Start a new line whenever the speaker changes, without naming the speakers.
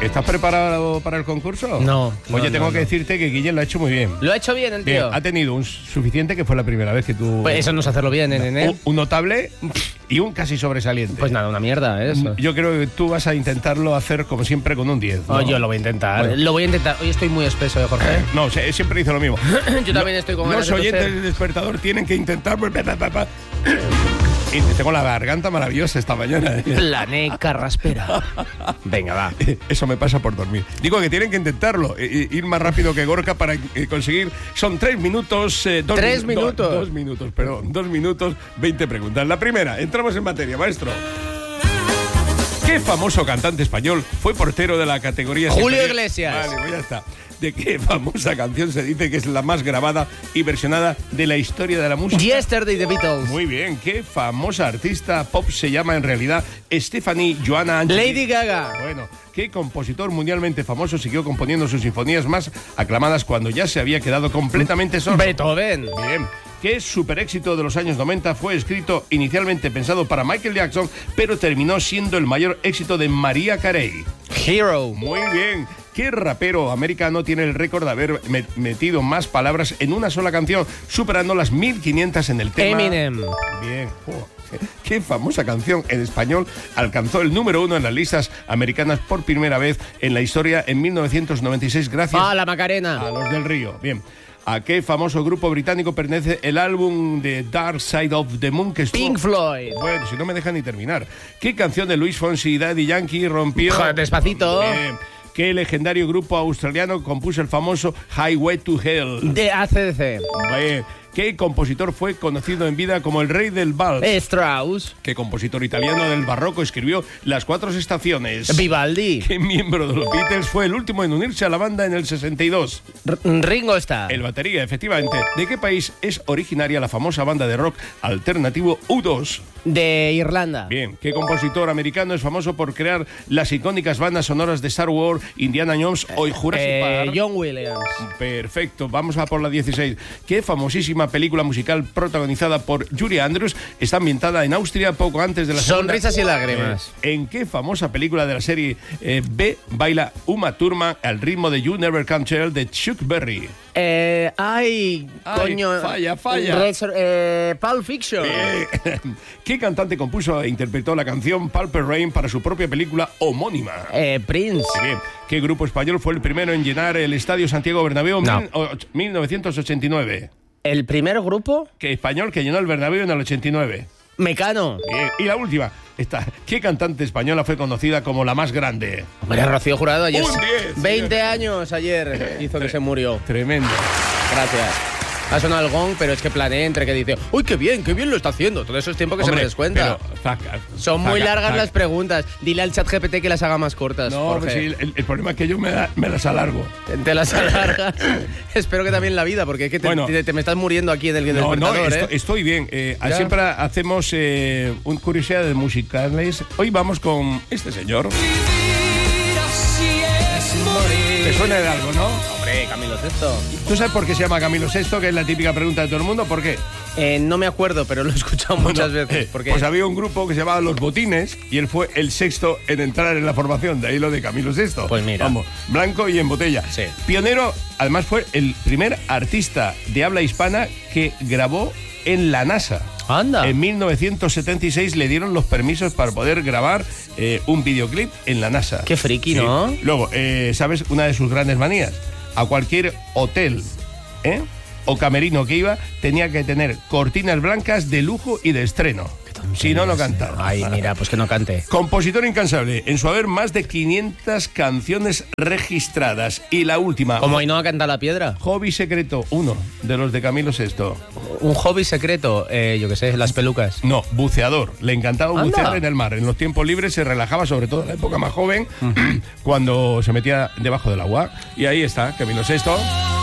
¿Estás preparado para el concurso?
No.
Oye, tengo que decirte que Guillén lo ha hecho muy bien.
¿Lo ha hecho bien el tío?
Bien, ha tenido un suficiente, que fue la primera vez que tú...
Pues eso no es hacerlo bien, nene.
Un notable y un casi sobresaliente.
Pues nada, una mierda eso.
Yo creo que tú vas a intentarlo hacer como siempre con un 10, ¿no?
Oh, yo lo voy a intentar.
Bueno.
Lo voy a intentar. Hoy estoy muy espeso, Jorge.
No, siempre dice lo mismo.
Yo también estoy con ganas
Los
de
oyentes
toser.
del despertador tienen que intentar... Y tengo la garganta maravillosa esta mañana.
La neca raspera. Venga, va.
Eso me pasa por dormir. Digo que tienen que intentarlo, ir más rápido que Gorka para conseguir... Son 3 minutos...
3 minutos.
2 minutos, perdón. 2 minutos, 20 preguntas. La primera, entramos en materia, maestro. ¿Qué famoso cantante español fue portero de la categoría...
Julio
superior?
Iglesias.
Vale, pues ya está. ¿De qué famosa canción se dice que es la más grabada y versionada de la historia de la música?
Yesterday, The Beatles.
Muy bien. ¿Qué famosa artista pop se llama en realidad Stephanie Joanna Angelini?
Lady Gaga.
Bueno, ¿qué compositor mundialmente famoso siguió componiendo sus sinfonías más aclamadas cuando ya se había quedado completamente solo?
Beethoven.
Bien. ¿Qué super éxito de los años 90 fue escrito inicialmente pensado para Michael Jackson, pero terminó siendo el mayor éxito de Mariah Carey?
Hero.
Muy bien. ¿Qué rapero americano tiene el récord de haber metido más palabras en una sola canción, superando las 1500 en el tema? Eminem. Bien. ¿Qué famosa canción en español alcanzó el número 1 en las listas americanas por primera vez en la historia en 1996 gracias
la Macarena.
a Los del Río? Bien. ¿A qué famoso grupo británico pertenece el álbum de Dark Side of the Moon que estuvo...
Pink Floyd.
Bueno, si no me dejan ni terminar. ¿Qué canción de Luis Fonsi y Daddy Yankee rompió...
Joder, Despacito.
Bien. ¿Qué legendario grupo australiano compuso el famoso Highway to Hell?
De AC/DC.
Bien. ¿Qué compositor fue conocido en vida como el rey del vals?
Strauss.
¿Qué compositor italiano del barroco escribió Las Cuatro Estaciones?
Vivaldi.
¿Qué miembro de los Beatles fue el último en unirse a la banda en el 62?
Ringo Starr.
El batería, efectivamente. ¿De qué país es originaria la famosa banda de rock alternativo U2?
De Irlanda.
Bien. ¿Qué compositor americano es famoso por crear las icónicas bandas sonoras de Star Wars, Indiana Jones o Jurassic Park?
John Williams.
Perfecto. Vamos a por la 16. ¿Qué famosísima película musical protagonizada por Julie Andrews está ambientada en Austria poco antes de la segunda?
Sonrisas y lágrimas.
¿En qué famosa película de la serie B baila Uma Thurman al ritmo de You Never Can Tell de Chuck Berry?
Coño.
Falla.
Pulp Fiction.
¿Qué cantante compuso e interpretó la canción Purple Rain para su propia película homónima?
Prince.
Bien. ¿Qué grupo español fue el primero en llenar el Estadio Santiago Bernabéu en 1989?
¿El primer grupo?
¿Qué español que llenó el Bernabéu en el 89?
Mecano.
Bien. Y la última. ¿Qué cantante española fue conocida como la más grande?
Hombre, Rocío Jurado ayer.
Un 10.
20 años ayer hizo que se murió.
Tremendo.
Gracias. Ha sonado el gong, pero es que planeé entre que dice ¡uy, qué bien lo está haciendo! Todo eso es tiempo que se me descuenta. Son muy largas las preguntas. Dile al chat GPT que las haga más cortas,
No,
Jorge.
pues sí, el problema es que yo me las alargo.
Te las alargas. Espero que también la vida, porque es que te me estás muriendo aquí en el despertador,
estoy bien. Siempre hacemos un curiosidad de musicales. Hoy vamos con este señor. ¿Te suena de algo, no?
Hombre, Camilo VI.
¿Tú sabes por qué se llama Camilo VI? Que es la típica pregunta de todo el mundo. ¿Por qué?
No me acuerdo, pero lo he escuchado muchas veces. ¿Por qué?
Pues había un grupo que se llamaba Los Botines y él fue el sexto en entrar en la formación. De ahí lo de Camilo VI.
Pues mira.
Vamos, blanco y en botella.
Sí.
Pionero, además fue el primer artista de habla hispana que grabó en la NASA.
¡Anda!
En 1976 le dieron los permisos para poder grabar un videoclip en la NASA.
¡Qué friki, ¿no?
Luego, ¿sabes una de sus grandes manías? A cualquier hotel o camerino que iba, tenía que tener cortinas blancas de lujo y de estreno. Si no, no cantaba.
Ay, mira, pues que no cante.
Compositor incansable. En su haber, más de 500 canciones registradas. Y la última.
¿Cómo Ainhoa canta la piedra?
Hobby secreto, uno de los de Camilo VI.
¿Un hobby secreto? Yo qué sé, las pelucas.
No, buceador. Le encantaba
Anda.
bucear en el mar. En los tiempos libres se relajaba, sobre todo en la época más joven, cuando se metía debajo del agua. Y ahí está, Camilo VI.